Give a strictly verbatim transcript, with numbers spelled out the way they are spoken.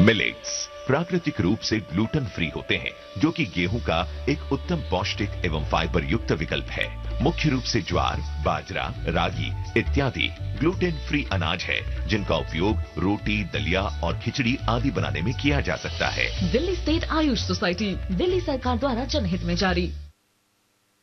Millets प्राकृतिक रूप से ग्लूटेन फ्री होते हैं, जो कि गेहूं का एक उत्तम पौष्टिक एवं फाइबर युक्त विकल्प है। मुख्य रूप से ज्वार, बाजरा, रागी इत्यादि ग्लूटेन फ्री अनाज है, जिनका उपयोग रोटी, दलिया और खिचड़ी आदि बनाने में किया जा सकता है। दिल्ली स्टेट आयुष सोसाइटी, दिल्ली सरकार द्वारा जनहित में जारी।